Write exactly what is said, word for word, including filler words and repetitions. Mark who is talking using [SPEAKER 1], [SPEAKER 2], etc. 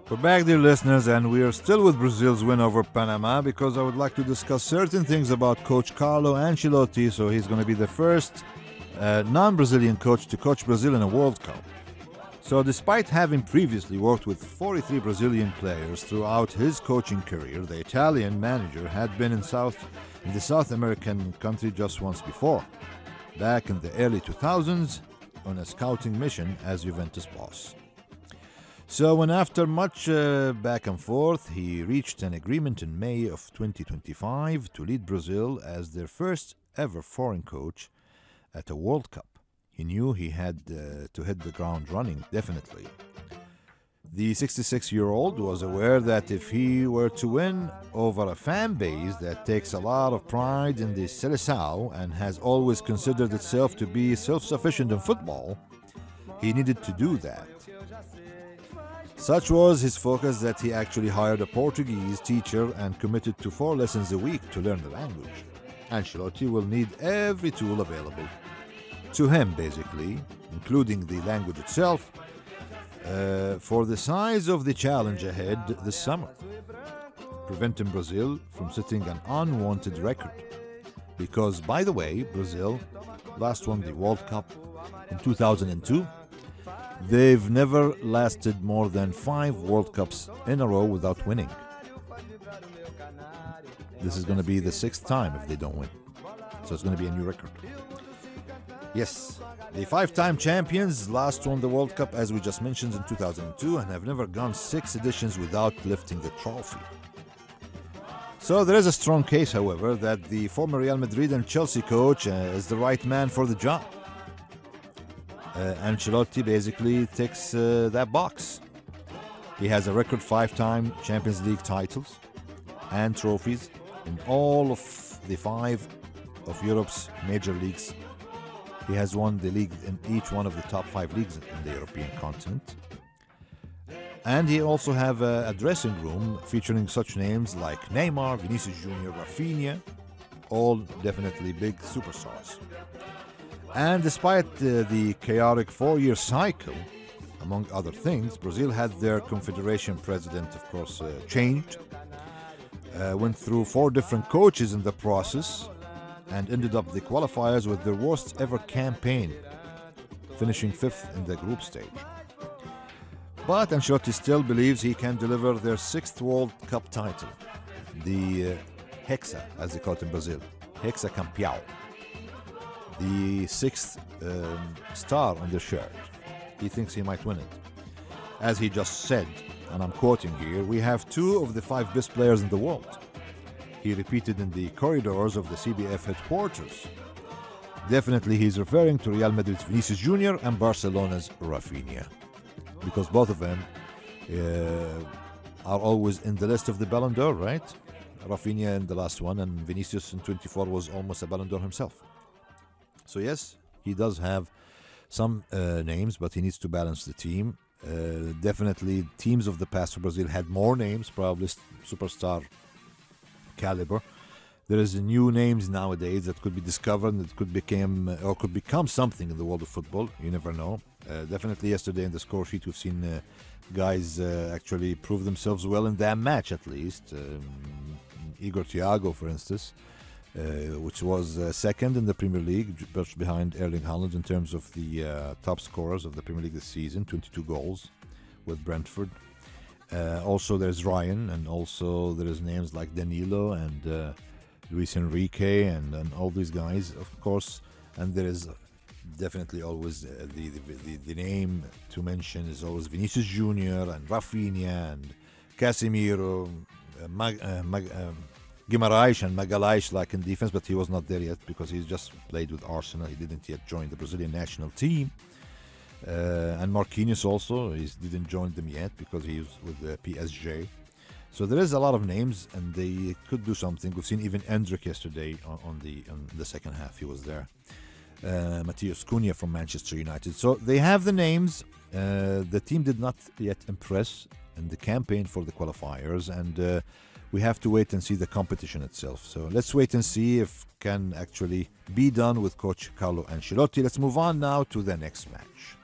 [SPEAKER 1] We're back, dear listeners, and we are still with Brazil's win over Panama because I would like to discuss certain things about Coach Carlo Ancelotti. So he's going to be the first uh, non-Brazilian coach to coach Brazil in a World Cup. So despite having previously worked with forty-three Brazilian players throughout his coaching career, the Italian manager had been in South in the South American country just once before, back in the early two thousands, on a scouting mission as Juventus boss. So when after much uh, back and forth, he reached an agreement in May of twenty twenty-five to lead Brazil as their first ever foreign coach at a World Cup. He knew he had uh, to hit the ground running, definitely. The sixty-six-year-old was aware that if he were to win over a fan base that takes a lot of pride in the Seleção and has always considered itself to be self-sufficient in football, he needed to do that. Such was his focus that he actually hired a Portuguese teacher and committed to four lessons a week to learn the language. Ancelotti will need every tool available to him, basically, including the language itself, uh, for the size of the challenge ahead this summer, preventing Brazil from setting an unwanted record. Because, by the way, Brazil last won the World Cup in two thousand two. They've never lasted more than five World Cups in a row without winning. This is going to be the sixth time if they don't win. So it's going to be a new record. Yes, the five-time champions last won the World Cup, as we just mentioned, in two thousand two and have never gone six editions without lifting the trophy. So there is a strong case, however, that the former Real Madrid and Chelsea coach uh, is the right man for the job. Uh, Ancelotti basically ticks uh, that box. He has a record five-time Champions League titles and trophies in all of the five of Europe's major leagues. He has won the league in each one of the top five leagues in the European continent. And he also have a, a dressing room featuring such names like Neymar, Vinicius Junior, Rafinha, all definitely big superstars. And despite uh, the chaotic four-year cycle, among other things, Brazil had their confederation president, of course, uh, changed, uh, went through four different coaches in the process, and ended up the qualifiers with their worst ever campaign, finishing fifth in the group stage. But Ancelotti still believes he can deliver their sixth World Cup title, the uh, Hexa, as they call it in Brazil, Hexa Campeão, the sixth um, star on the shirt. He thinks he might win it. As he just said, and I'm quoting here, we have two of the five best players in the world. He repeated in the corridors of the C B F headquarters. Definitely he's referring to Real Madrid's Vinicius Junior and Barcelona's Rafinha, because both of them uh, are always in the list of the Ballon d'Or, right? Rafinha in the last one, and Vinicius in twenty-four was almost a Ballon d'Or himself. So yes, he does have some uh, names, but he needs to balance the team. Uh, definitely teams of the past for Brazil had more names, probably superstar caliber. There is new names nowadays that could be discovered, that could become or could become something in the world of football. You never know. Uh, definitely yesterday in the score sheet we've seen uh, guys uh, actually prove themselves well in that match, at least. Um, Igor Thiago, for instance, uh, which was uh, second in the Premier League, just behind Erling Haaland in terms of the uh, top scorers of the Premier League this season, twenty-two goals with Brentford. Uh, also there's Ryan, and also there's names like Danilo and uh, Luis Enrique and, and all these guys, of course. And there is definitely always uh, the, the, the the name to mention is always Vinicius Junior and Rafinha and Casemiro, uh, Mag, uh, Mag, um, Guimarães and Magalhães, like in defense, but he was not there yet because he's just played with Arsenal. He didn't yet join the Brazilian national team. Uh, and Marquinhos also, he didn't join them yet because he was with the P S G. So there is a lot of names, and they could do something. We've seen even Endrick yesterday on, on the on the second half. He was there. Uh, Matheus Cunha from Manchester United. So they have the names. Uh, the team did not yet impress in the campaign for the qualifiers, and uh, we have to wait and see the competition itself. So let's wait and see if can actually be done with Coach Carlo Ancelotti. Let's move on now to the next match.